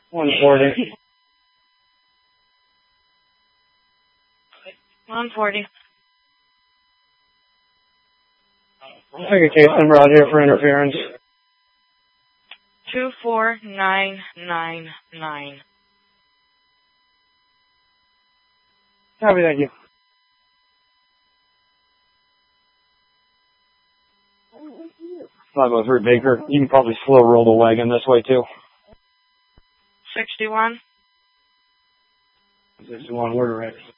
140. 140. Okay, Caitlin, Roger for interference. 24999. Copy, thank you. 503 Baker. You can probably slow roll the wagon this way too. 61. 61, we're ready.